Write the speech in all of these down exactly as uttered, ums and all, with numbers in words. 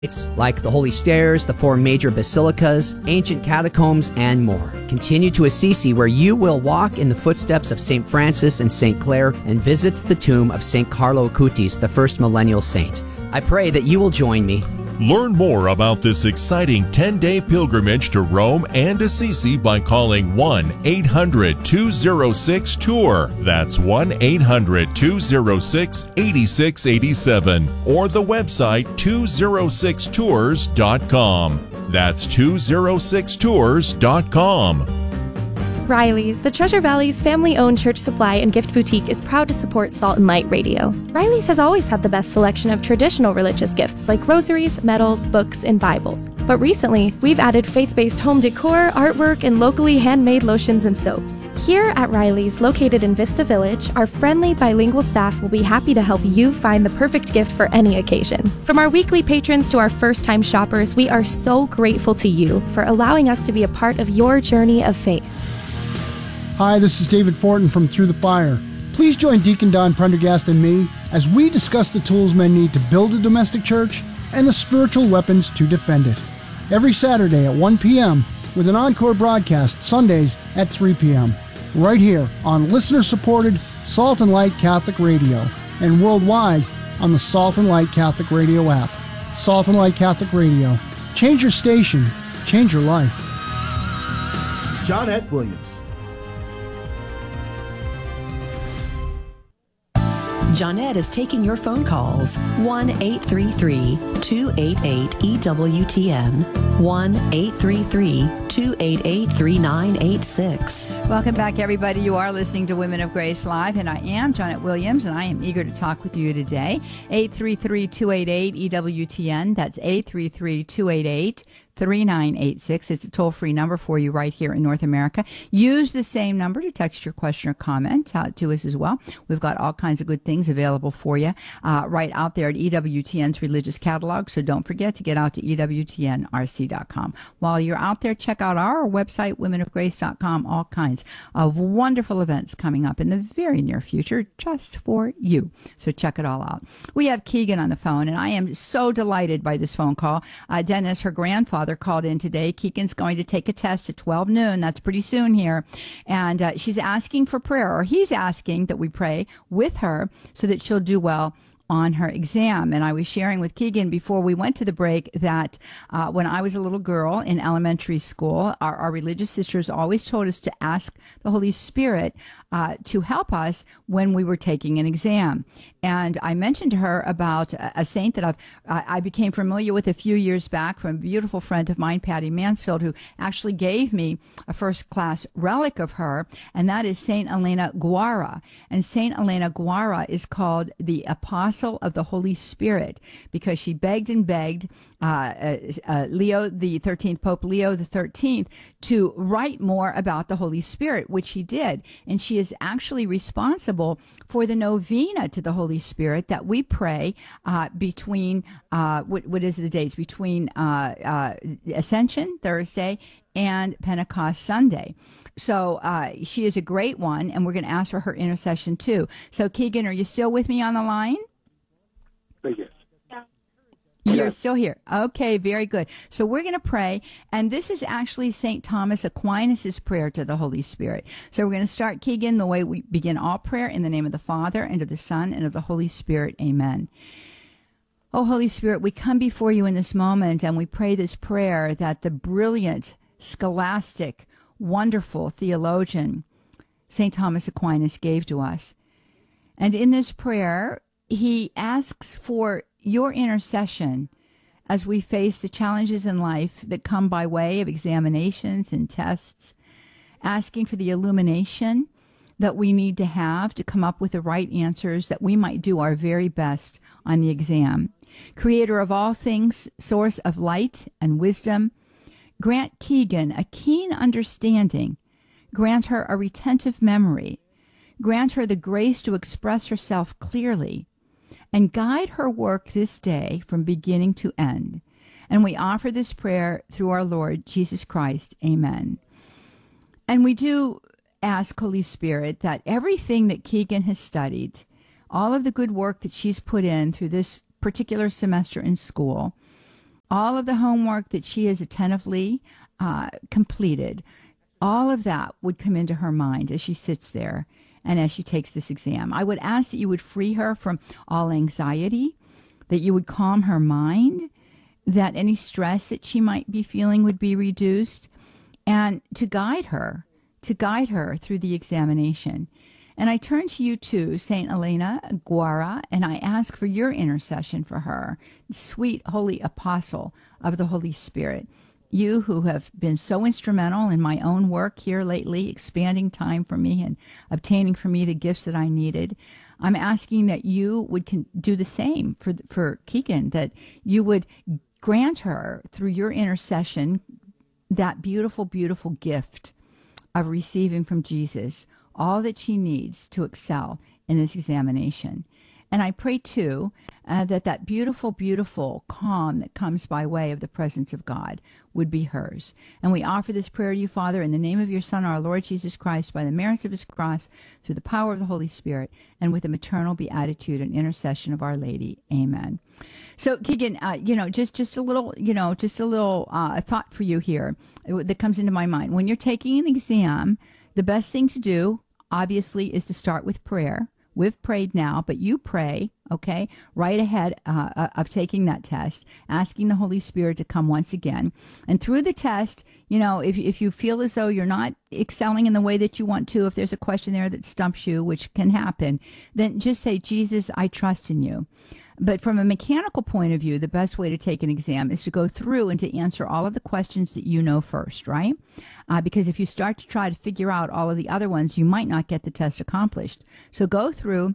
It's like the Holy Stairs, the four major basilicas, ancient catacombs, and more. Continue to Assisi, where you will walk in the footsteps of Saint Francis and Saint Clare and visit the tomb of Saint Carlo Acutis, the first millennial saint. I pray that you will join me. Learn more about this exciting ten-day pilgrimage to Rome and Assisi by calling one eight hundred two oh six tour. That's one eight hundred two oh six eight six eight seven or the website two oh six tours dot com. That's two oh six tours dot com. Riley's, the Treasure Valley's family-owned church supply and gift boutique, is proud to support Salt and Light Radio. Riley's has always had the best selection of traditional religious gifts like rosaries, medals, books, and Bibles. But recently, we've added faith-based home decor, artwork, and locally handmade lotions and soaps. Here at Riley's, located in Vista Village, our friendly bilingual staff will be happy to help you find the perfect gift for any occasion. From our weekly patrons to our first-time shoppers, we are so grateful to you for allowing us to be a part of your journey of faith. Hi, this is David Fortin from Through the Fire. Please join Deacon Don Prendergast and me as we discuss the tools men need to build a domestic church and the spiritual weapons to defend it. Every Saturday at one p.m. with an encore broadcast Sundays at three p.m. right here on listener-supported Salt and Light Catholic Radio and worldwide on the Salt and Light Catholic Radio app. Salt and Light Catholic Radio. Change your station. Change your life. Johnette Williams. Johnette is taking your phone calls. one eight three three two eight eight E W T N. one eight three three two eight eight three nine eight six. Welcome back, everybody. You are listening to Women of Grace Live, and I am Johnette Williams, and I am eager to talk with you today. eight three three two eight eight E W T N. That's eight three three two eight eight three nine eight six. It's a toll-free number for you right here in North America. Use the same number to text your question or comment uh, to us as well. We've got all kinds of good things available for you uh, right out there at E W T N's Religious Catalog, so don't forget to get out to E W T N R C dot com. While you're out there, check out our website, women of grace dot com. All kinds of wonderful events coming up in the very near future just for you. So check it all out. We have Keegan on the phone, and I am so delighted by this phone call. Uh, Dennis, her grandfather, called in today. Keegan's going to take a test at twelve noon. That's pretty soon here. And uh, she's asking for prayer, or he's asking that we pray with her so that she'll do well on her exam. And I was sharing with Keegan before we went to the break that uh, when I was a little girl in elementary school, our, our religious sisters always told us to ask the Holy Spirit uh, to help us when we were taking an exam. And I mentioned to her about a, a saint that I've, uh, I became familiar with a few years back from a beautiful friend of mine, Patty Mansfield, who actually gave me a first-class relic of her, and that is Saint Elena Guara. And Saint Elena Guara is called the Apostle of the Holy Spirit because she begged and begged uh, uh, uh, Leo the thirteenth, Pope Leo the thirteenth, to write more about the Holy Spirit, which he did. And she is actually responsible for the novena to the Holy Spirit that we pray uh, between, uh, what, what is the dates? Between uh, uh, Ascension, Thursday, and Pentecost Sunday. So uh, she is a great one, and we're going to ask for her intercession too. So Keegan, are you still with me on the line? Thank you. You're yes. still here. Okay, very good. So we're going to pray, and this is actually Saint Thomas Aquinas' prayer to the Holy Spirit. So we're going to start, Keegan, the way we begin all prayer, in the name of the Father, and of the Son, and of the Holy Spirit. Amen. Oh, Holy Spirit, we come before you in this moment, and we pray this prayer that the brilliant, scholastic, wonderful theologian, Saint Thomas Aquinas, gave to us. And in this prayer, he asks for your intercession as we face the challenges in life that come by way of examinations and tests, asking for the illumination that we need to have to come up with the right answers that we might do our very best on the exam. Creator of all things, source of light and wisdom, grant Keegan a keen understanding, grant her a retentive memory, grant her the grace to express herself clearly, and guide her work this day from beginning to end. And we offer this prayer through our Lord Jesus Christ. Amen. And we do ask, Holy Spirit, that everything that Keegan has studied, all of the good work that she's put in through this particular semester in school, all of the homework that she has attentively uh, completed, all of that would come into her mind as she sits there and as she takes this exam. I would ask that you would free her from all anxiety, that you would calm her mind, that any stress that she might be feeling would be reduced, and to guide her, to guide her through the examination. And I turn to you too, Saint Elena Guara, and I ask for your intercession for her, sweet holy apostle of the Holy Spirit. You who have been so instrumental in my own work here lately, expanding time for me and obtaining for me the gifts that I needed. I'm asking that you would con- do the same for for Keegan, that you would grant her, through your intercession, that beautiful, beautiful gift of receiving from Jesus all that she needs to excel in this examination. And I pray, too, uh, that that beautiful, beautiful calm that comes by way of the presence of God would be hers. And we offer this prayer to you, Father, in the name of your Son, our Lord Jesus Christ, by the merits of his cross, through the power of the Holy Spirit, and with the maternal beatitude and intercession of Our Lady. Amen. So, Keegan, uh, you know, just, just a little, you know, just a little uh, thought for you here that comes into my mind. When you're taking an exam, the best thing to do, obviously, is to start with prayer. We've prayed now, but you pray, okay, right ahead uh, of taking that test, asking the Holy Spirit to come once again. And through the test, you know, if if you feel as though you're not excelling in the way that you want to, if there's a question there that stumps you, which can happen, then just say, Jesus, I trust in you. But from a mechanical point of view, the best way to take an exam is to go through and to answer all of the questions that you know first, right? Uh, because if you start to try to figure out all of the other ones, you might not get the test accomplished. So go through,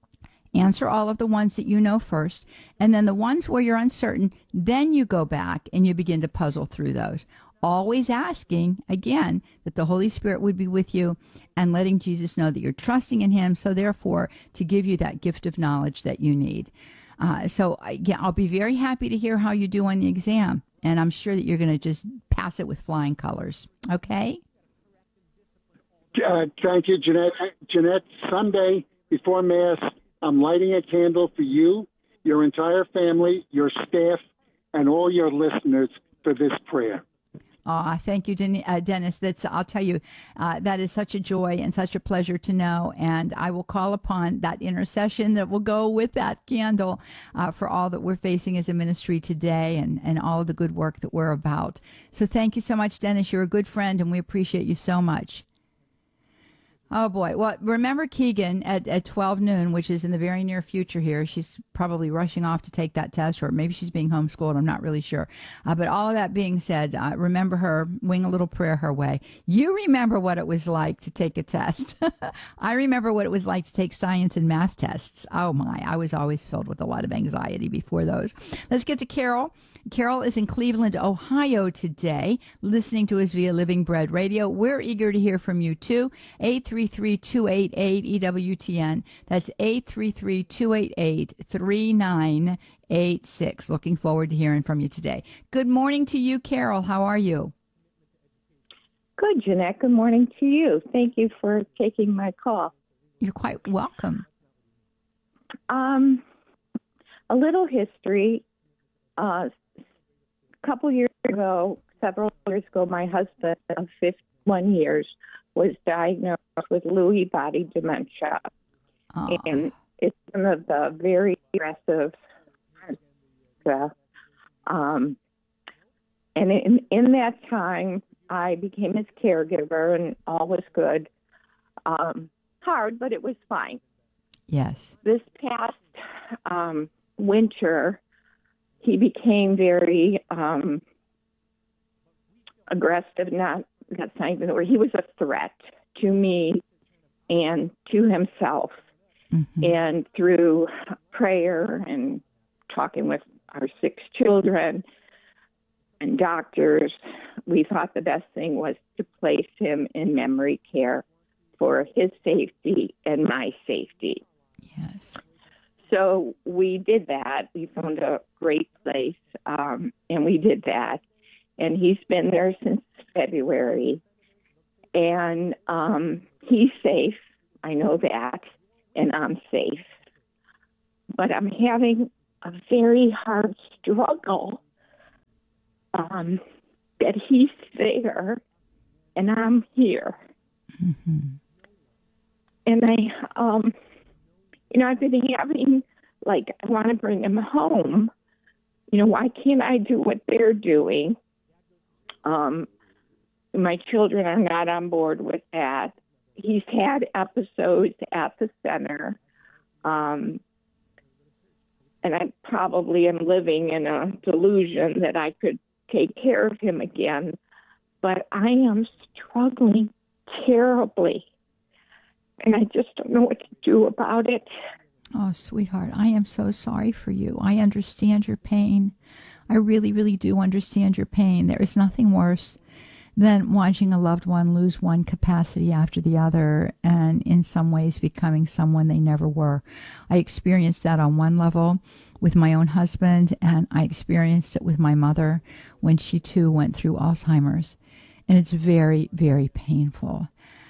answer all of the ones that you know first, and then the ones where you're uncertain, then you go back and you begin to puzzle through those. Always asking, again, that the Holy Spirit would be with you and letting Jesus know that you're trusting in him, so therefore to give you that gift of knowledge that you need. Uh, so, yeah, I'll be very happy to hear how you do on the exam, and I'm sure that you're going to just pass it with flying colors. Okay? Uh, thank you, Jeanette. Jeanette, Sunday before Mass, I'm lighting a candle for you, your entire family, your staff, and all your listeners for this prayer. Oh, thank you, Den- uh, Dennis. That's, I'll tell you, uh, that is such a joy and such a pleasure to know. And I will call upon that intercession that will go with that candle uh, for all that we're facing as a ministry today and, and all of the good work that we're about. So thank you so much, Dennis. You're a good friend, and we appreciate you so much. Oh, boy. Well, remember Keegan at, at twelve noon, which is in the very near future here. She's probably rushing off to take that test, or maybe she's being homeschooled. I'm not really sure. Uh, but all of that being said, uh, remember her, wing a little prayer her way. You remember what it was like to take a test. I remember what it was like to take science and math tests. Oh, my. I was always filled with a lot of anxiety before those. Let's get to Carol. Carol is in Cleveland, Ohio today, listening to us via Living Bread Radio. We're eager to hear from you, too. eight three three, two eight eight, E W T N. That's eight three three, two eight eight, three nine eight six. Looking forward to hearing from you today. Good morning to you, Carol. How are you? Good, Jeanette. Good morning to you. Thank you for taking my call. You're quite welcome. Um, a little history. Uh, a couple years ago, several years ago, my husband of fifty-one years was diagnosed with Lewy body dementia. Oh. And it's one of the very aggressive, uh, um, and in, in that time, I became his caregiver, and all was good. Um, hard, but it was fine. Yes. This past um, winter, he became very um, aggressive. Not that's not even the word. He was a threat to me and to himself. Mm-hmm. And through prayer and talking with our six children and doctors, we thought the best thing was to place him in memory care for his safety and my safety. Yes. So we did that. We found a great place, um, and we did that. And he's been there since February. And um, he's safe. I know that. And I'm safe. But I'm having a very hard struggle um, that he's there and I'm here. Mm-hmm. And I, um, you know, I've been having, like, I want to bring him home. You know, why can't I do what they're doing? Um, my children are not on board with that. He's had episodes at the center. Um, and I probably am living in a delusion that I could take care of him again. But I am struggling terribly. And I just don't know what to do about it. Oh, sweetheart, I am so sorry for you. I understand your pain. I really, really do understand your pain. There is nothing worse than watching a loved one lose one capacity after the other and in some ways becoming someone they never were. I experienced that on one level with my own husband, and I experienced it with my mother when she too went through Alzheimer's. And it's very, very painful.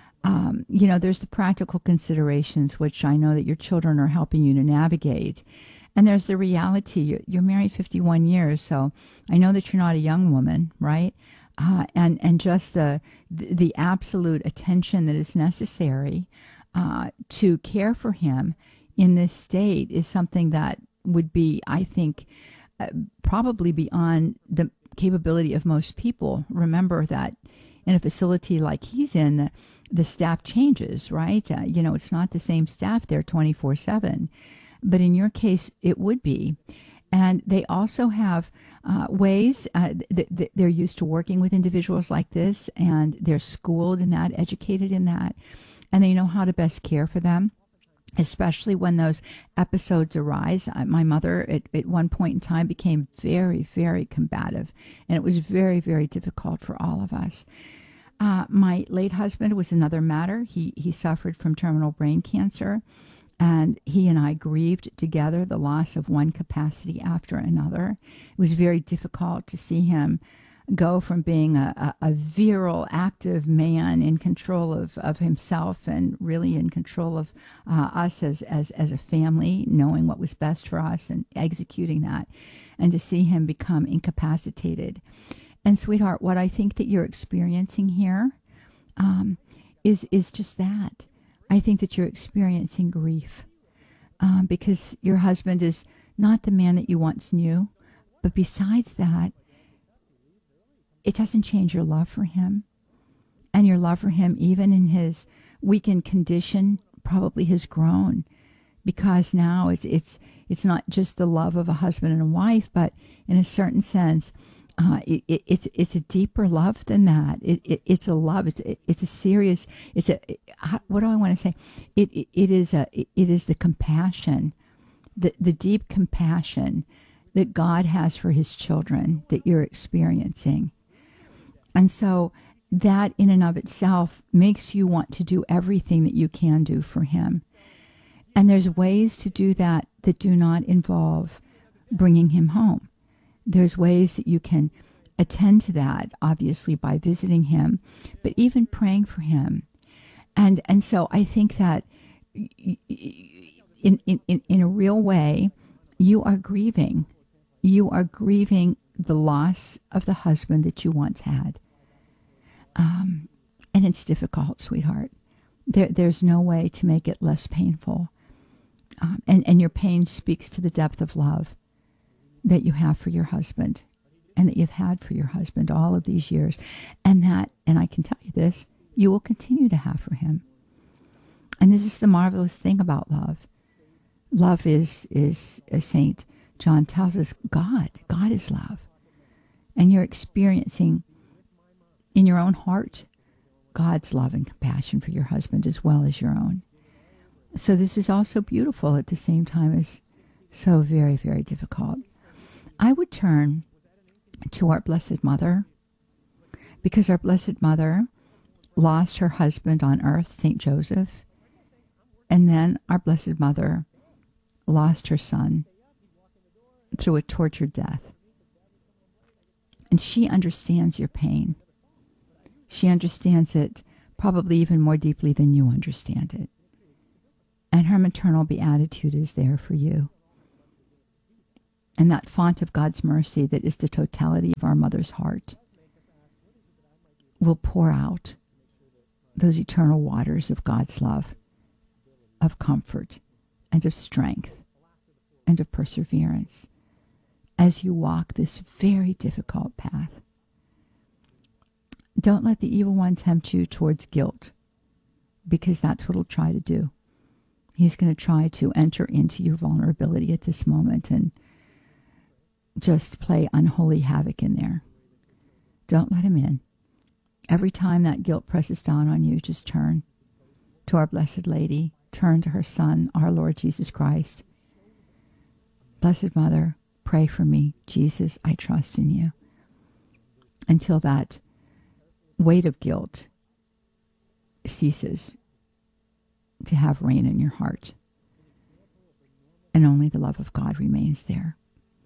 Um, you know, there's the practical considerations, which I know that your children are helping you to navigate. And there's the reality. You're, you're married fifty-one years, so I know that you're not a young woman, right? Uh, and, and just the, the the absolute attention that is necessary uh, to care for him in this state is something that would be, I think, uh, probably beyond the capability of most people. Remember that in a facility like he's in, the, the staff changes, right? Uh, you know, it's not the same staff there twenty-four seven. But in your case, it would be. And they also have uh, ways, uh, th- th- they're used to working with individuals like this, and they're schooled in that, educated in that, and they know how to best care for them, especially when those episodes arise. Uh, my mother, at, at one point in time, became very, very combative, and it was very, very difficult for all of us. Uh, my late husband was another matter. He, he suffered from terminal brain cancer. And he and I grieved together the loss of one capacity after another. It was very difficult to see him go from being a, a, a virile, active man in control of, of himself and really in control of uh, us as, as, as a family, knowing what was best for us and executing that, and to see him become incapacitated. And sweetheart, what I think that you're experiencing here um, is is just that. I think that you're experiencing grief um, because your husband is not the man that you once knew. But besides that, it doesn't change your love for him. And your love for him, even in his weakened condition, probably has grown, because now it's it's it's not just the love of a husband and a wife, but in a certain sense, Uh, it, it, it's it's a deeper love than that. It, it it's a love. It's it, it's a serious. It's a it, what do I want to say? It it, it is a it, it is the compassion, the the deep compassion that God has for His children that you're experiencing, and so that in and of itself makes you want to do everything that you can do for Him. And there's ways to do that that do not involve bringing Him home. There's ways that you can attend to that, obviously, by visiting him, but even praying for him. And and so I think that in, in, in a real way, you are grieving. You are grieving the loss of the husband that you once had. Um, and it's difficult, sweetheart. There, there's no way to make it less painful. Um, and, and your pain speaks to the depth of love that you have for your husband and that you've had for your husband all of these years. And that, and I can tell you this, you will continue to have for him. And this is the marvelous thing about love. Love is, is as Saint John tells us, God. God is love. And you're experiencing in your own heart God's love and compassion for your husband as well as your own. So this is also beautiful at the same time as so very, very difficult. I would turn to our Blessed Mother, because our Blessed Mother lost her husband on earth, Saint Joseph, and then our Blessed Mother lost her son through a tortured death. And she understands your pain. She understands it probably even more deeply than you understand it. And her maternal beatitude is there for you. And that font of God's mercy that is the totality of our mother's heart will pour out those eternal waters of God's love, of comfort, and of strength, and of perseverance as you walk this very difficult path. Don't let the evil one tempt you towards guilt, because that's what he'll try to do. He's going to try to enter into your vulnerability at this moment and just play unholy havoc in there. Don't let him in. Every time that guilt presses down on you, just turn to our Blessed Lady. Turn to her Son, our Lord Jesus Christ. Blessed Mother, pray for me. Jesus, I trust in you. Until that weight of guilt ceases to have reign in your heart. And only the love of God remains there.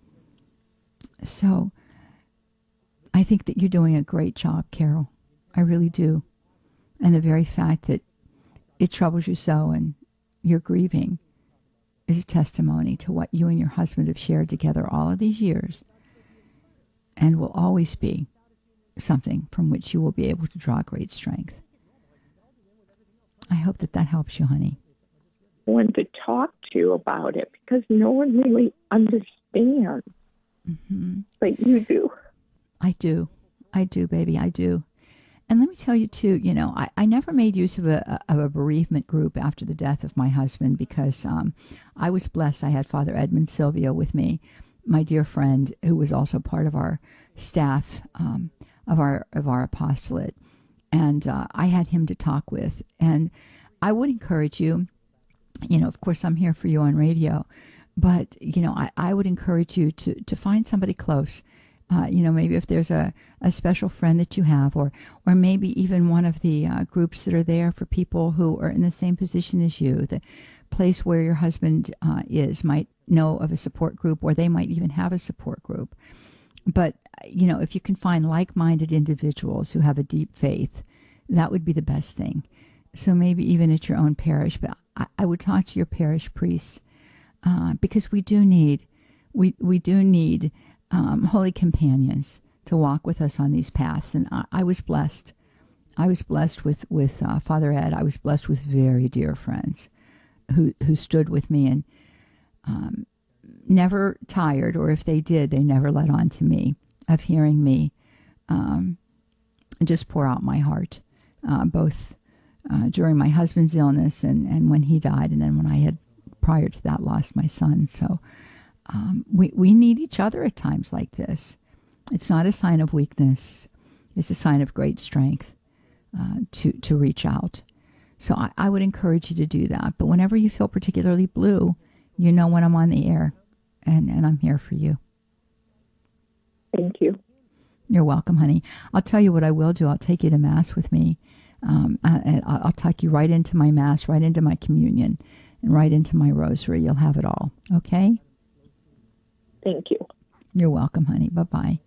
So, I think that you're doing a great job, Carol. I really do. And the very fact that it troubles you so and you're grieving is a testimony to what you and your husband have shared together all of these years, and will always be something from which you will be able to draw great strength. I hope that that helps you, honey. One to talk to about it, because no one really understands. Mm-hmm. But you do. I do. I do, baby. I do. And let me tell you, too, you know, I, I never made use of a, of a bereavement group after the death of my husband, because um, I was blessed. I had Father Edmund Silvio with me, my dear friend, who was also part of our staff um, of our of our apostolate. And uh, I had him to talk with. And I would encourage you, you know, of course, I'm here for you on radio, but, you know, I, I would encourage you to, to find somebody close. Uh, you know, maybe if there's a, a special friend that you have, or or maybe even one of the uh, groups that are there for people who are in the same position as you. The place where your husband uh, is might know of a support group, or they might even have a support group. But, you know, if you can find like-minded individuals who have a deep faith, that would be the best thing. So maybe even at your own parish. But I, I would talk to your parish priest, uh, because we do need, we, we do need... Um, holy companions to walk with us on these paths. And I, I was blessed. I was blessed with, with uh, Father Ed. I was blessed with very dear friends who, who stood with me and um, never tired, or if they did, they never let on to me, of hearing me um, just pour out my heart, uh, both uh, during my husband's illness and, and when he died, and then when I had, prior to that, lost my son. So Um, we, we need each other at times like this. It's not a sign of weakness. It's a sign of great strength uh, to, to reach out. So I, I would encourage you to do that. But whenever you feel particularly blue, you know when I'm on the air, and, and I'm here for you. Thank you. You're welcome, honey. I'll tell you what I will do. I'll take you to Mass with me. Um, I, I'll tuck you right into my Mass, right into my communion, and right into my rosary. You'll have it all. Okay? Thank you. You're welcome, honey. Bye-bye.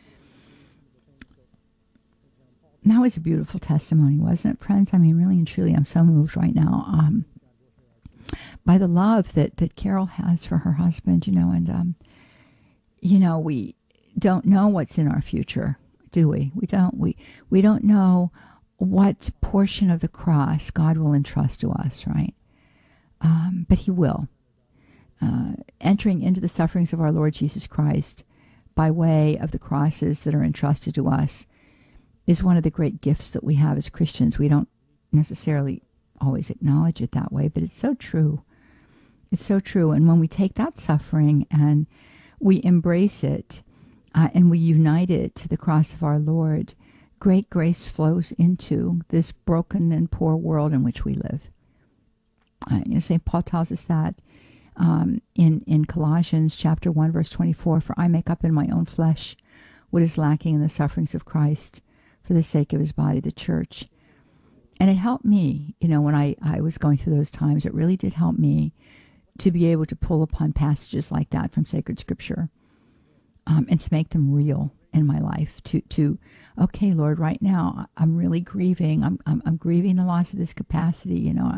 That was a beautiful testimony, wasn't it, friends? I mean, really and truly, I'm so moved right now um, by the love that, that Carol has for her husband, you know, and, um, you know, we don't know what's in our future, do we? We don't. We, we don't know what portion of the cross God will entrust to us, right? Um, but he will. Uh, entering into the sufferings of our Lord Jesus Christ by way of the crosses that are entrusted to us is one of the great gifts that we have as Christians. We don't necessarily always acknowledge it that way, but it's so true. It's so true. And when we take that suffering and we embrace it uh, and we unite it to the cross of our Lord, great grace flows into this broken and poor world in which we live. Uh, you know, Saint Paul tells us that Um, in, in Colossians chapter one, verse twenty-four, for I make up in my own flesh what is lacking in the sufferings of Christ for the sake of his body, the church. And it helped me, you know, when I, I was going through those times, it really did help me to be able to pull upon passages like that from sacred scripture um, and to make them real in my life. To, to okay, Lord, right now I'm really grieving. I'm, I'm, I'm grieving the loss of this capacity. You know, I,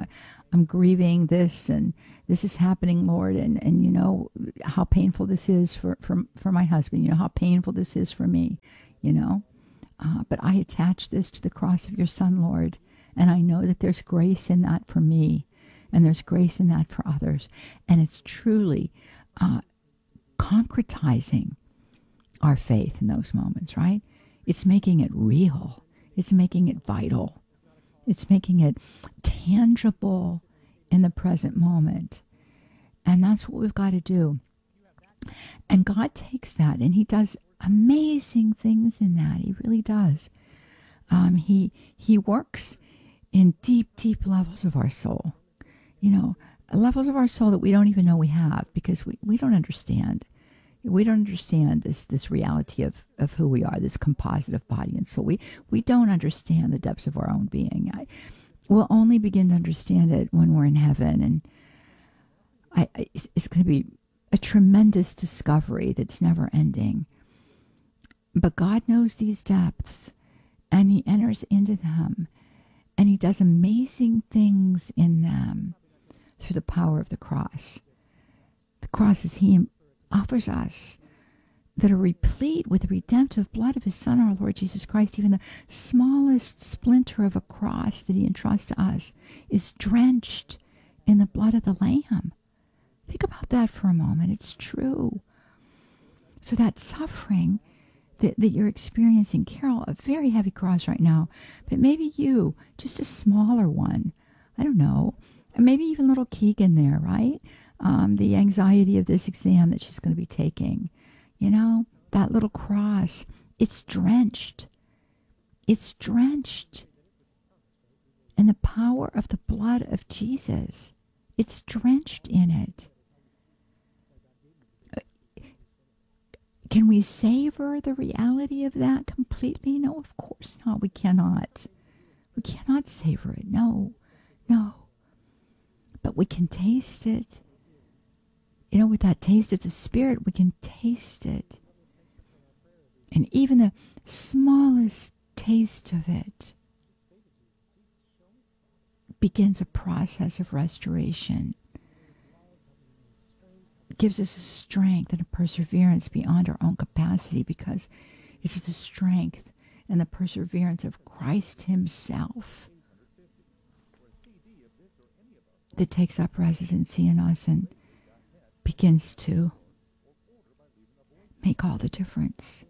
I'm grieving this, and this is happening, Lord, and, and you know how painful this is for, for, for my husband. You know how painful this is for me, you know. Uh, but I attach this to the cross of your Son, Lord, and I know that there's grace in that for me, and there's grace in that for others. And it's truly uh, concretizing our faith in those moments, right? It's making it real. It's making it vital. It's making it tangible in the present moment. And that's what we've got to do. And God takes that and he does amazing things in that. He really does. Um, he, he works in deep, deep levels of our soul. You know, levels of our soul that we don't even know we have because we, we don't understand. We don't understand this this reality of, of who we are, this composite of body and soul. We, we don't understand the depths of our own being. I, we'll only begin to understand it when we're in heaven. And I, I, it's, it's going to be a tremendous discovery that's never ending. But God knows these depths, and he enters into them, and he does amazing things in them through the power of the cross. The cross is he offers us that are replete with the redemptive blood of his Son, our Lord Jesus Christ. Even the smallest splinter of a cross that he entrusts to us is drenched in the blood of the Lamb. Think about that for a moment. It's true. So that suffering that, that you're experiencing, Carol, a very heavy cross right now, but maybe you, just a smaller one. I don't know. Maybe even little Keegan there, right? Um, the anxiety of this exam that she's going to be taking. You know, that little cross, it's drenched. It's drenched in the power of the blood of Jesus. It's drenched in it. Can we savor the reality of that completely? No, of course not. We cannot. We cannot savor it. No, no. But we can taste it. You know, with that taste of the Spirit, we can taste it. And even the smallest taste of it begins a process of restoration. It gives us a strength and a perseverance beyond our own capacity, because it's the strength and the perseverance of Christ himself that takes up residency in us and begins to make all the difference.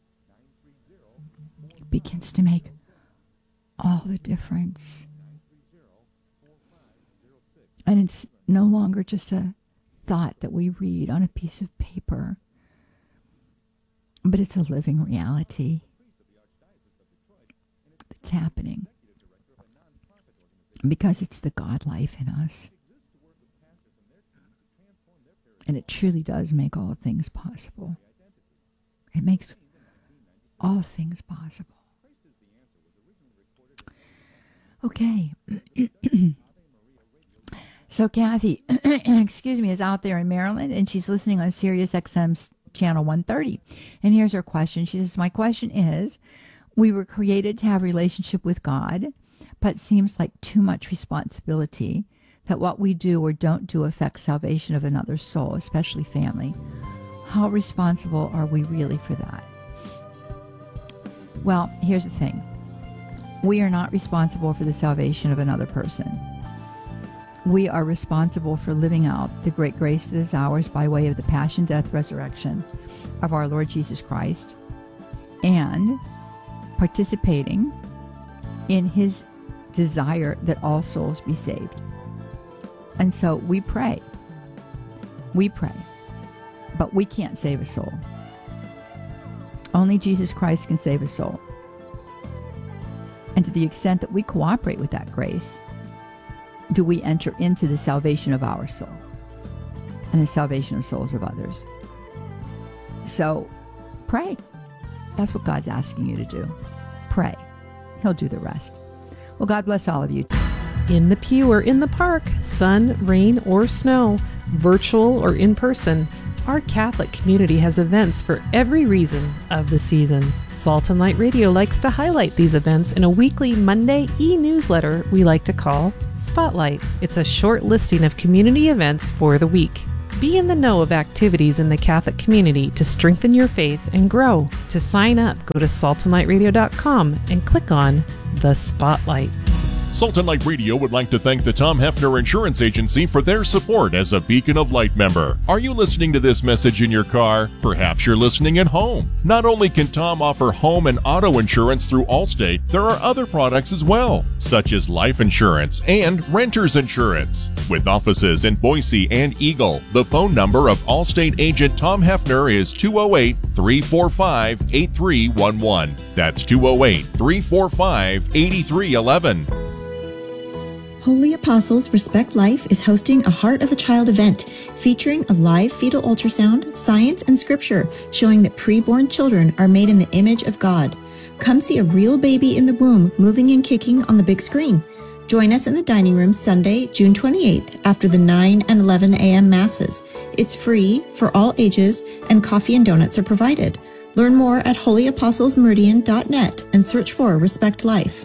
It begins to make all the difference. And it's no longer just a thought that we read on a piece of paper, but it's a living reality that's happening because it's the God life in us. And it truly does make all things possible. It makes all things possible. Okay. So Kathy, excuse me, is out there in Maryland, and she's listening on Sirius X M's channel one thirty. And here's her question. She says, my question is, we were created to have a relationship with God, but it seems like too much responsibility, that what we do or don't do affects salvation of another soul, especially family. How responsible are we really for that? Well, here's the thing. We are not responsible for the salvation of another person. We are responsible for living out the great grace that is ours by way of the passion, death, resurrection of our Lord Jesus Christ, and participating in his desire that all souls be saved. And so we pray. We pray. But we can't save a soul. Only Jesus Christ can save a soul. And to the extent that we cooperate with that grace, do we enter into the salvation of our soul and the salvation of souls of others. So pray. That's what God's asking you to do. Pray. He'll do the rest. Well, God bless all of you. In the pew or in the park, sun, rain, or snow, virtual or in person, Our Catholic community has events for every reason of the season. Salt and Light Radio likes to highlight these events in a weekly Monday e-newsletter we like to call Spotlight. It's a short listing of community events for the week. Be in the know of activities in the Catholic community to strengthen your faith and grow. To sign up, go to salt and light radio dot com and click on the Spotlight. Salt and Light Radio would like to thank the Tom Hefner Insurance Agency for their support as a Beacon of Light member. Are you listening to this message in your car? Perhaps you're listening at home. Not only can Tom offer home and auto insurance through Allstate, there are other products as well, such as life insurance and renter's insurance. With offices in Boise and Eagle, the phone number of Allstate agent Tom Hefner is two oh eight, three four five, eight three one one. That's two oh eight, three four five, eight three one one. Holy Apostles Respect Life is hosting a Heart of a Child event featuring a live fetal ultrasound, science, and scripture showing that preborn children are made in the image of God. Come see a real baby in the womb moving and kicking on the big screen. Join us in the dining room Sunday, June twenty-eighth after the nine and eleven a.m. masses. It's free for all ages and coffee and donuts are provided. Learn more at holy apostles meridian dot net and search for Respect Life.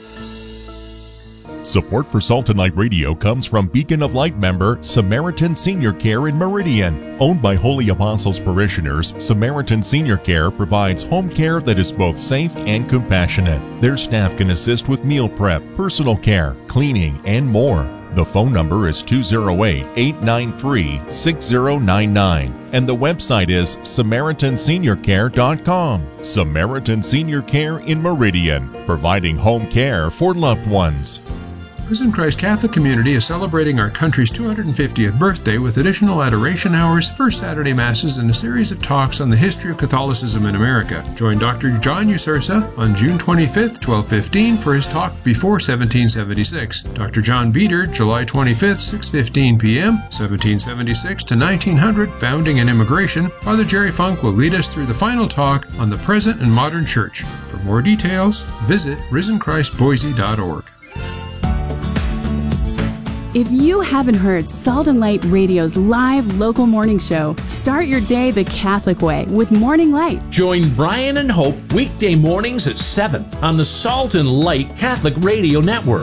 Support for Salt and Light Radio comes from Beacon of Light member Samaritan Senior Care in Meridian. Owned by Holy Apostles parishioners, Samaritan Senior Care provides home care that is both safe and compassionate. Their staff can assist with meal prep, personal care, cleaning, and more. The phone number is two oh eight, eight nine three, six oh nine nine, and the website is samaritan senior care dot com. Samaritan Senior Care in Meridian, providing home care for loved ones. Risen Christ Catholic Community is celebrating our country's two hundred fiftieth birthday with additional adoration hours, first Saturday masses, and a series of talks on the history of Catholicism in America. Join Doctor John Usursa on June twenty-fifth, twelve fifteen for his talk Before seventeen seventy-six. Doctor John Beater, July twenty-fifth, six fifteen p.m., seventeen seventy-six to nineteen hundred, Founding and Immigration. Father Jerry Funk will lead us through the final talk on the present and modern church. For more details, visit risen christ boise dot org. If you haven't heard Salt and Light Radio's live local morning show, start your day the Catholic way with Morning Light. Join Brian and Hope weekday mornings at seven on the Salt and Light Catholic Radio Network.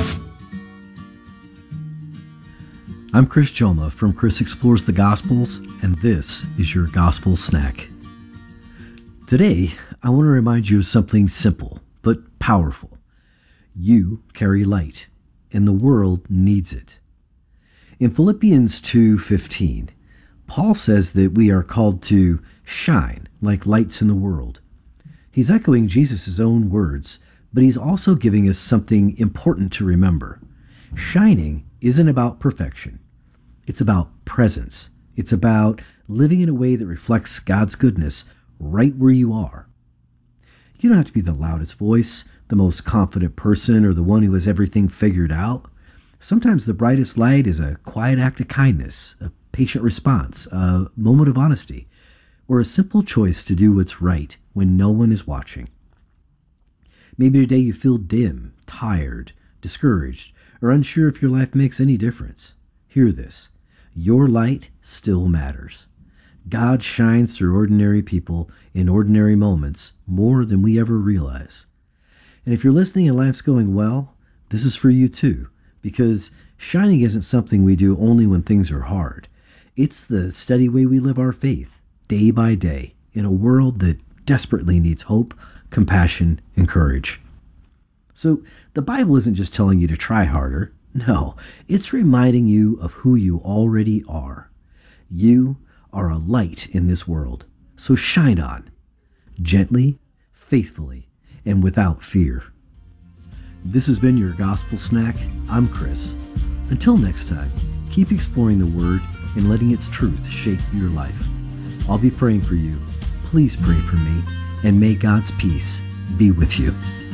I'm Chris Joma from Chris Explores the Gospels, and this is your Gospel Snack. Today, I want to remind you of something simple but powerful. You carry light, and the world needs it. In Philippians two fifteen, Paul says that we are called to shine like lights in the world. He's echoing Jesus' own words, but he's also giving us something important to remember. Shining isn't about perfection. It's about presence. It's about living in a way that reflects God's goodness right where you are. You don't have to be the loudest voice, the most confident person, or the one who has everything figured out. Sometimes the brightest light is a quiet act of kindness, a patient response, a moment of honesty, or a simple choice to do what's right when no one is watching. Maybe today you feel dim, tired, discouraged, or unsure if your life makes any difference. Hear this. Your light still matters. God shines through ordinary people in ordinary moments more than we ever realize. And if you're listening and life's going well, this is for you too, because shining isn't something we do only when things are hard. It's the steady way we live our faith, day by day, in a world that desperately needs hope, compassion, and courage. So the Bible isn't just telling you to try harder. No, it's reminding you of who you already are. You are a light in this world, so shine on, gently, faithfully, and without fear. This has been your Gospel Snack. I'm Chris. Until next time, keep exploring the Word and letting its truth shape your life. I'll be praying for you. Please pray for me, and may God's peace be with you.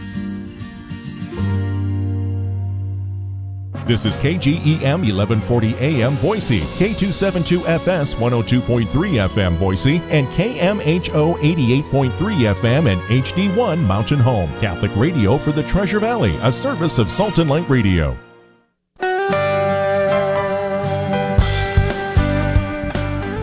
This is K G E M eleven forty A M Boise, K two seventy-two F S one oh two point three F M Boise, and K M H O eighty-eight point three F M and H D one Mountain Home. Catholic radio for the Treasure Valley, a service of Salt and Light Radio.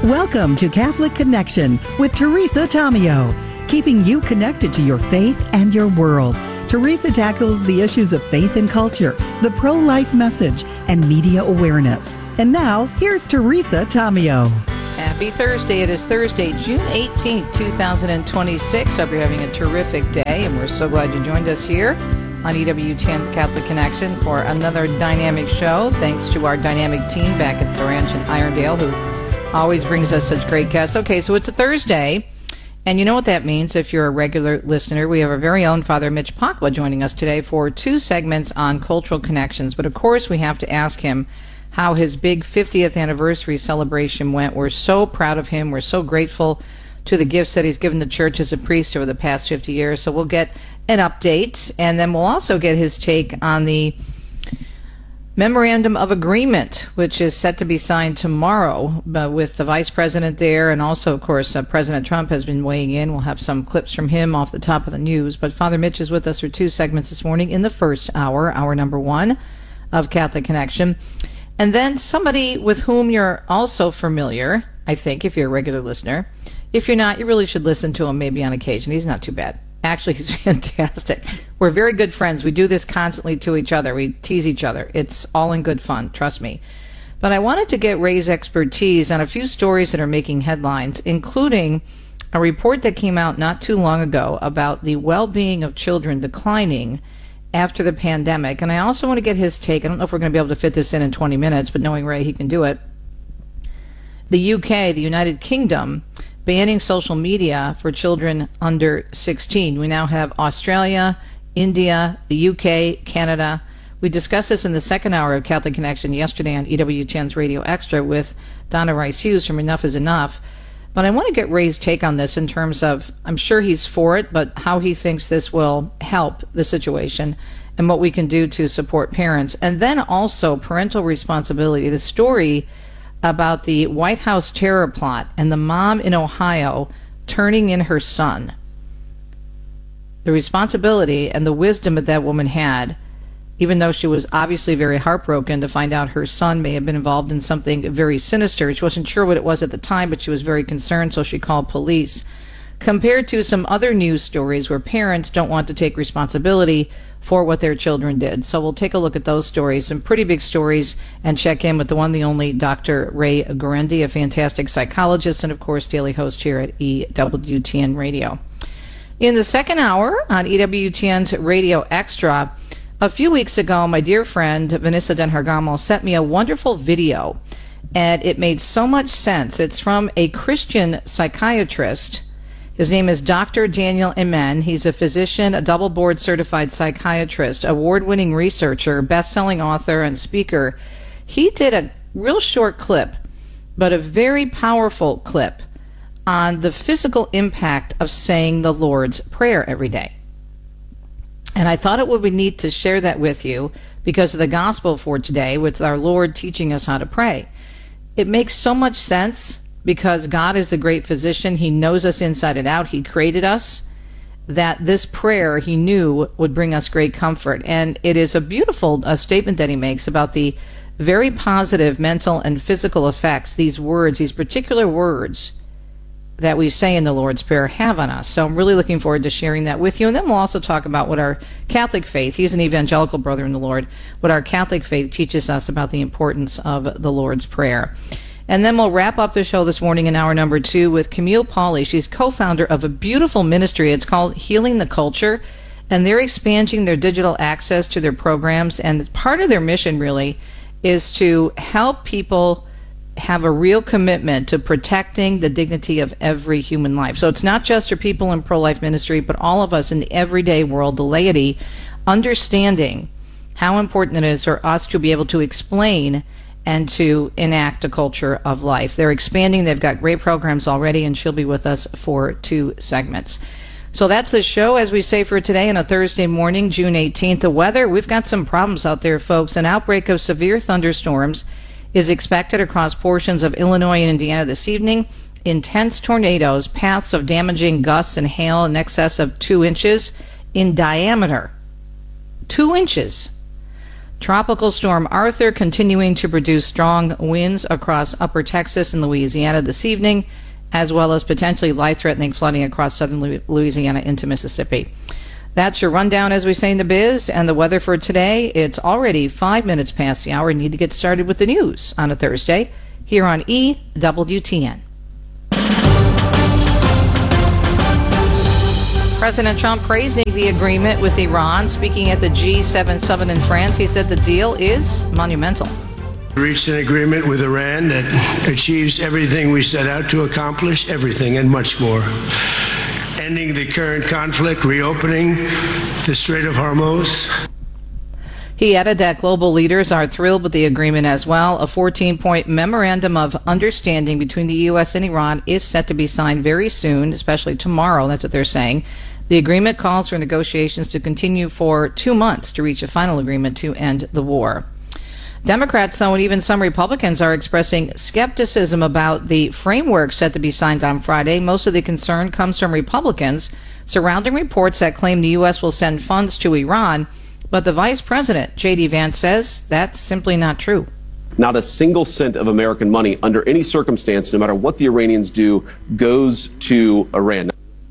Welcome to Catholic Connection with Teresa Tomeo, keeping you connected to your faith and your world. Teresa tackles the issues of faith and culture, the pro-life message, and media awareness. And now, here's Teresa Tomeo. Happy Thursday. It is Thursday, June eighteenth, twenty twenty-six. Hope you're having a terrific day, and we're so glad you joined us here on E W T N's Catholic Connection for another dynamic show. Thanks to our dynamic team back at the ranch in Irondale, who always brings us such great guests. Okay, so it's a Thursday, and you know what that means if you're a regular listener. We have our very own Father Mitch Pacwa joining us today for two segments on cultural connections. But of course, we have to ask him how his big fiftieth anniversary celebration went. We're so proud of him. We're so grateful to the gifts that he's given the church as a priest over the past fifty years. So we'll get an update, and then we'll also get his take on the Memorandum of Agreement, which is set to be signed tomorrow uh, with the Vice President there, and also, of course, uh, President Trump has been weighing in. We'll have some clips from him off the top of the news. But Father Mitch is with us for two segments this morning in the first hour, hour number one of Catholic Connection. And then somebody with whom you're also familiar, I think, if you're a regular listener. If you're not, you really should listen to him maybe on occasion. He's not too bad. Actually, he's fantastic. We're very good friends. We do this constantly to each other. We tease each other. It's all in good fun, trust me. But I wanted to get Ray's expertise on a few stories that are making headlines, including a report that came out not too long ago about the well-being of children declining after the pandemic. And I also want to get his take. I don't know if we're going to be able to fit this in in twenty minutes, but knowing Ray, he can do it. The U K, the United Kingdom, banning social media for children under sixteen. We now have Australia, India, the U K, Canada. We discussed this in the second hour of Catholic Connection yesterday on E W T N's Radio Extra with Donna Rice-Hughes from Enough is Enough. But I want to get Ray's take on this in terms of, I'm sure he's for it, but how he thinks this will help the situation and what we can do to support parents. And then also parental responsibility. The story about the White House terror plot and the mom in Ohio turning in her son. The responsibility and the wisdom that that woman had, even though she was obviously very heartbroken to find out her son may have been involved in something very sinister. She wasn't sure what it was at the time, but she was very concerned, so she called police. Compared to some other news stories where parents don't want to take responsibility for what their children did. So we'll take a look at those stories, some pretty big stories, and check in with the one, the only Doctor Ray Guarendi, a fantastic psychologist and, of course, daily host here at E W T N Radio. In the second hour on E W T N's Radio Extra, a few weeks ago, my dear friend Vanessa Denhargamo sent me a wonderful video, and it made so much sense. It's from a Christian psychiatrist. His name is Doctor Daniel Amen. He's a physician, a double board certified psychiatrist, award-winning researcher, best-selling author, and speaker. He did a real short clip, but a very powerful clip on the physical impact of saying the Lord's Prayer every day. And I thought it would be neat to share that with you because of the gospel for today, with our Lord teaching us how to pray. It makes so much sense because God is the great physician. He knows us inside and out. He created us, that this prayer he knew would bring us great comfort. And it is a beautiful uh, statement that he makes about the very positive mental and physical effects these words, these particular words that we say in the Lord's Prayer have on us. So I'm really looking forward to sharing that with you. And then we'll also talk about what our Catholic faith, he's an evangelical brother in the Lord, what our Catholic faith teaches us about the importance of the Lord's Prayer. And then we'll wrap up the show this morning in hour number two with Camille Pauly. She's co-founder of a beautiful ministry. It's called Healing the Culture, and they're expanding their digital access to their programs. And part of their mission really is to help people have a real commitment to protecting the dignity of every human life. So it's not just for people in pro-life ministry, but all of us in the everyday world, the laity, understanding how important it is for us to be able to explain and to enact a culture of life. They're expanding. They've got great programs already, and she'll be with us for two segments. So that's the show, as we say, for today on a Thursday morning, June eighteenth. The weather, we've got some problems out there, folks. An outbreak of severe thunderstorms is expected across portions of Illinois and Indiana this evening. Intense tornadoes, paths of damaging gusts and hail in excess of two inches in diameter. Two inches. Tropical Storm Arthur continuing to produce strong winds across upper Texas and Louisiana this evening, as well as potentially life-threatening flooding across southern Louisiana into Mississippi. That's your rundown, as we say in the biz, and the weather for today. It's already five minutes past the hour. We need to get started with the news on a Thursday here on E W T N. President Trump praising the agreement with Iran. Speaking at the G seven summit in France, he said the deal is monumental. We reached an agreement with Iran that achieves everything we set out to accomplish, everything and much more. Ending the current conflict, reopening the Strait of Hormuz. He added that global leaders are thrilled with the agreement as well. A fourteen-point memorandum of understanding between the U S and Iran is set to be signed very soon, especially tomorrow. That's what they're saying. The agreement calls for negotiations to continue for two months to reach a final agreement to end the war. Democrats, though, and even some Republicans are expressing skepticism about the framework set to be signed on Friday. Most of the concern comes from Republicans surrounding reports that claim the U S will send funds to Iran. But the Vice President, J D Vance, says that's simply not true. Not a single cent of American money under any circumstance, no matter what the Iranians do, goes to Iran.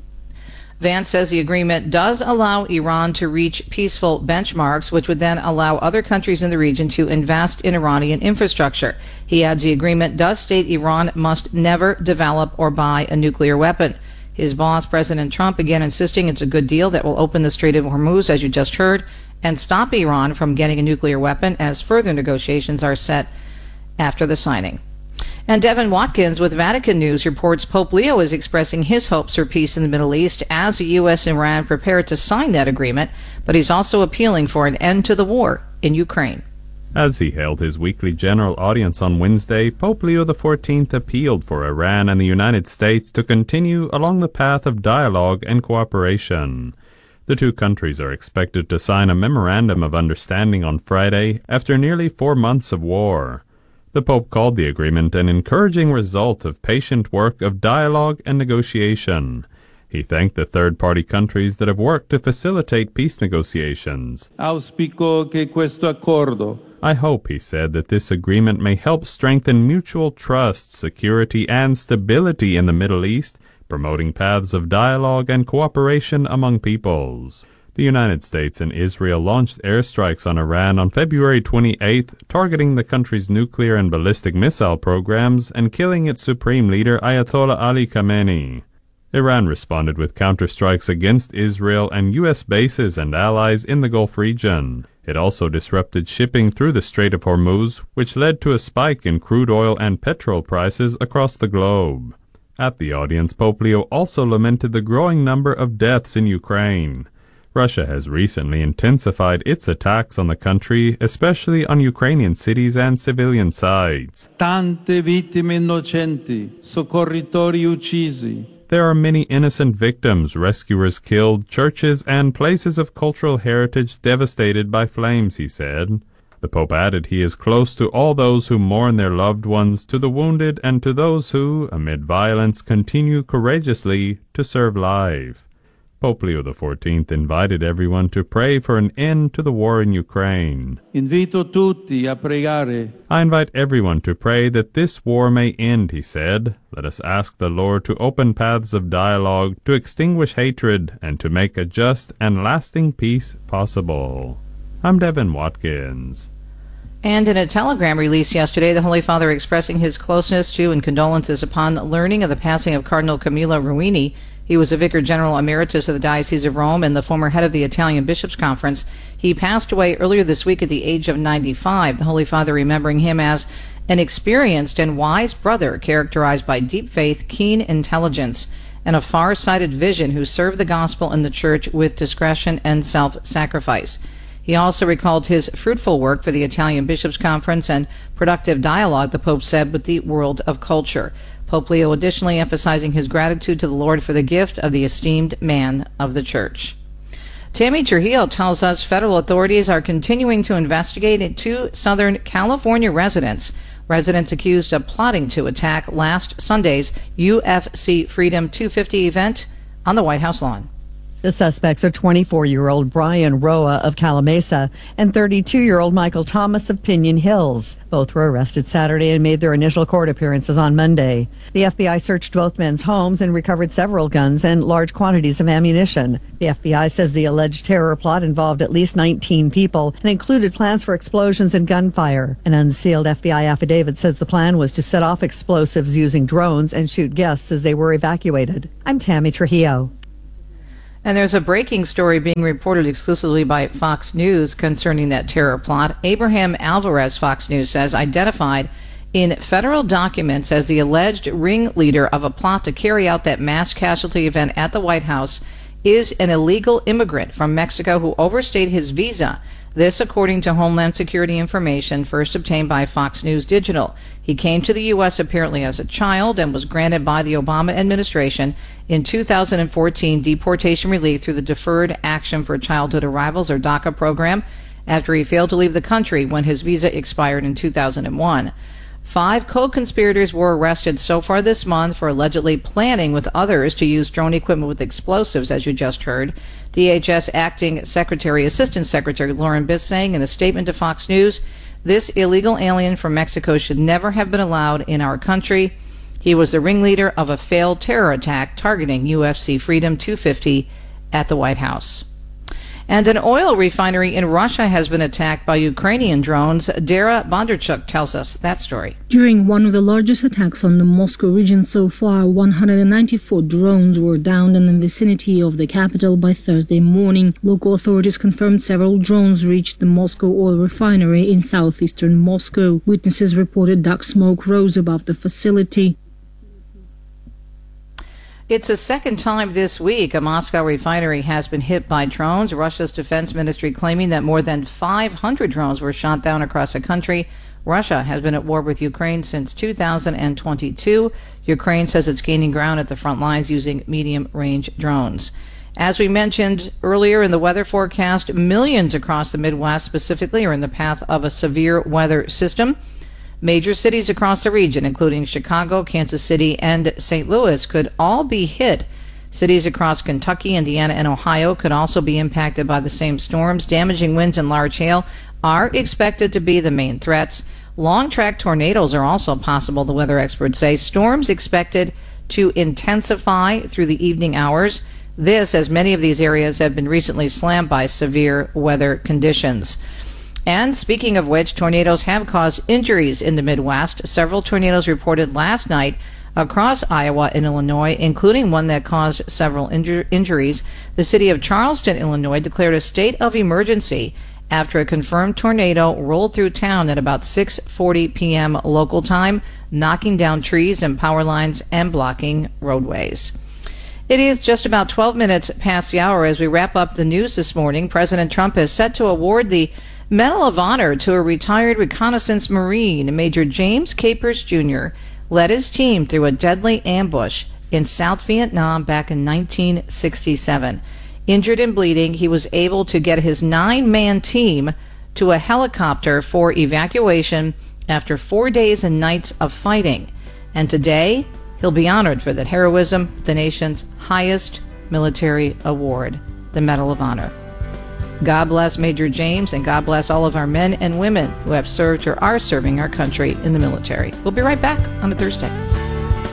Vance says the agreement does allow Iran to reach peaceful benchmarks, which would then allow other countries in the region to invest in Iranian infrastructure. He adds the agreement does state Iran must never develop or buy a nuclear weapon. His boss, President Trump, again insisting it's a good deal that will open the Strait of Hormuz, as you just heard, and stop Iran from getting a nuclear weapon, as further negotiations are set after the signing. And Devin Watkins with Vatican News reports Pope Leo is expressing his hopes for peace in the Middle East as the U S and Iran prepare to sign that agreement, but he's also appealing for an end to the war in Ukraine. As he held his weekly general audience on Wednesday, Pope Leo the fourteenth appealed for Iran and the United States to continue along the path of dialogue and cooperation. The two countries are expected to sign a memorandum of understanding on Friday after nearly four months of war. The Pope called the agreement an encouraging result of patient work of dialogue and negotiation. He thanked the third-party countries that have worked to facilitate peace negotiations. Auspico che questo accordo. I hope, he said, that this agreement may help strengthen mutual trust, security, and stability in the Middle East, promoting paths of dialogue and cooperation among peoples. The United States and Israel launched airstrikes on Iran on February twenty-eighth, targeting the country's nuclear and ballistic missile programs and killing its supreme leader Ayatollah Ali Khamenei. Iran responded with counterstrikes against Israel and U S bases and allies in the Gulf region. It also disrupted shipping through the Strait of Hormuz, which led to a spike in crude oil and petrol prices across the globe. At the audience, Pope Leo also lamented the growing number of deaths in Ukraine. Russia has recently intensified its attacks on the country, especially on Ukrainian cities and civilian sites. Tante vittime innocenti, soccorritori uccisi. There are many innocent victims, rescuers killed, churches and places of cultural heritage devastated by flames, he said. The Pope added he is close to all those who mourn their loved ones, to the wounded, and to those who, amid violence, continue courageously to serve life. Pope Leo the fourteenth invited everyone to pray for an end to the war in Ukraine. Invito tutti a pregare. I invite everyone to pray that this war may end, he said. Let us ask the Lord to open paths of dialogue, to extinguish hatred, and to make a just and lasting peace possible. I'm Devin Watkins. And in a telegram released yesterday, the Holy Father expressing his closeness to and condolences upon learning of the passing of Cardinal Camillo Ruini. He was a Vicar General Emeritus of the Diocese of Rome and the former head of the Italian Bishops' Conference. He passed away earlier this week at the age of ninety-five. The Holy Father remembering him as an experienced and wise brother characterized by deep faith, keen intelligence, and a far-sighted vision who served the gospel and the church with discretion and self-sacrifice. He also recalled his fruitful work for the Italian Bishops' Conference and productive dialogue, the Pope said, with the world of culture. Pope Leo additionally emphasizing his gratitude to the Lord for the gift of the esteemed man of the Church. Tammy Trujillo tells us federal authorities are continuing to investigate two Southern California residents, residents accused of plotting to attack last Sunday's U F C Freedom two fifty event on the White House lawn. The suspects are twenty-four-year-old Brian Roa of Calamasa and thirty-two-year-old Michael Thomas of Pinion Hills. Both were arrested Saturday and made their initial court appearances on Monday. The F B I searched both men's homes and recovered several guns and large quantities of ammunition. The F B I says the alleged terror plot involved at least nineteen people and included plans for explosions and gunfire. An unsealed F B I affidavit says the plan was to set off explosives using drones and shoot guests as they were evacuated. I'm Tammy Trujillo. And there's a breaking story being reported exclusively by Fox News concerning that terror plot. Abraham Alvarez, Fox News says, identified in federal documents as the alleged ringleader of a plot to carry out that mass casualty event at the White House is an illegal immigrant from Mexico who overstayed his visa. This, according to Homeland Security information first obtained by Fox News Digital. He came to the U S apparently as a child and was granted by the Obama administration in two thousand fourteen deportation relief through the Deferred Action for Childhood Arrivals, or DACA program, after he failed to leave the country when his visa expired in two thousand one. Five co-conspirators were arrested so far this month for allegedly planning with others to use drone equipment with explosives, as you just heard. D H S Acting Secretary, Assistant Secretary Lauren Biss saying in a statement to Fox News, this illegal alien from Mexico should never have been allowed in our country. He was the ringleader of a failed terror attack targeting U F C Freedom two fifty at the White House. And an oil refinery in Russia has been attacked by Ukrainian drones. Dara Bondarchuk tells us that story. During one of the largest attacks on the Moscow region so far, one hundred ninety-four drones were downed in the vicinity of the capital by Thursday morning. Local authorities confirmed several drones reached the Moscow oil refinery in southeastern Moscow. Witnesses reported dark smoke rose above the facility. It's the second time this week a Moscow refinery has been hit by drones. Russia's defense ministry claiming that more than five hundred drones were shot down across the country. Russia has been at war with Ukraine since two thousand twenty-two. Ukraine says it's gaining ground at the front lines using medium-range drones. As we mentioned earlier in the weather forecast, millions across the Midwest specifically are in the path of a severe weather system. Major cities across the region, including Chicago, Kansas City, and Saint Louis, could all be hit. Cities across Kentucky, Indiana, and Ohio could also be impacted by the same storms. Damaging winds and large hail are expected to be the main threats. Long-track tornadoes are also possible, the weather experts say. Storms expected to intensify through the evening hours. This, as many of these areas have been recently slammed by severe weather conditions. And speaking of which, tornadoes have caused injuries in the Midwest. Several tornadoes reported last night across Iowa and Illinois, including one that caused several injur- injuries. The city of Charleston, Illinois, declared a state of emergency after a confirmed tornado rolled through town at about six forty p.m. local time, knocking down trees and power lines and blocking roadways. It is just about twelve minutes past the hour as we wrap up the news this morning. President Trump is set to award the Medal of Honor to a retired reconnaissance Marine. Major James Capers Junior led his team through a deadly ambush in South Vietnam back in nineteen sixty-seven. Injured and bleeding, he was able to get his nine-man team to a helicopter for evacuation after four days and nights of fighting. And today, he'll be honored for that heroism, the nation's highest military award, the Medal of Honor. God bless Major James, and God bless all of our men and women who have served or are serving our country in the military. We'll be right back on a Thursday.